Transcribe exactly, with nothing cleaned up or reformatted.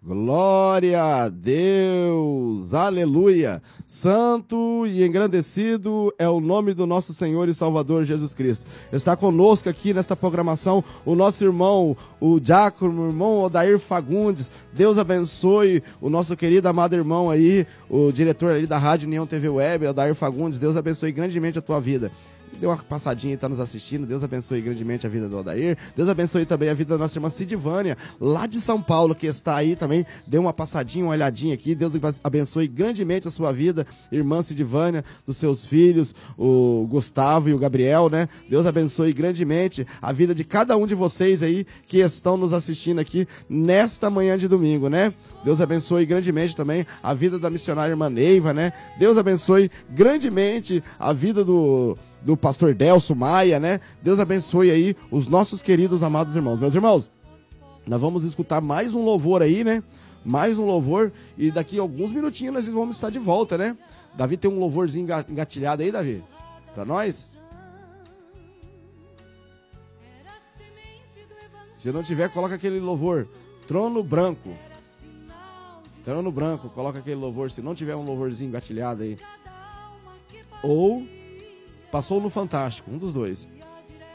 Glória a Deus, aleluia, santo e engrandecido é o nome do nosso Senhor e Salvador Jesus Cristo. Está conosco aqui nesta programação o nosso irmão, o diácono, o irmão Odair Fagundes. Deus abençoe o nosso querido amado irmão aí, o diretor ali da Rádio União T V Web, Odair Fagundes. Deus abençoe grandemente a tua vida. Deu uma passadinha e está nos assistindo. Deus abençoe grandemente a vida do Odair. Deus abençoe também a vida da nossa irmã Sidivânia, lá de São Paulo, que está aí também. Deu uma passadinha, uma olhadinha aqui. Deus abençoe grandemente a sua vida, irmã Sidivânia, dos seus filhos, o Gustavo e o Gabriel, né? Deus abençoe grandemente a vida de cada um de vocês aí que estão nos assistindo aqui nesta manhã de domingo, né? Deus abençoe grandemente também a vida da missionária irmã Neiva, né? Deus abençoe grandemente a vida do... do pastor Delso Maia, né? Deus abençoe aí os nossos queridos amados irmãos. Meus irmãos, nós vamos escutar mais um louvor aí, né? Mais um louvor e daqui a alguns minutinhos nós vamos estar de volta, né? Davi tem um louvorzinho engatilhado aí, Davi? Pra nós? Se não tiver, coloca aquele louvor. Trono branco. Trono branco, coloca aquele louvor. Se não tiver um louvorzinho engatilhado aí. Ou... Passou no Fantástico, um dos dois.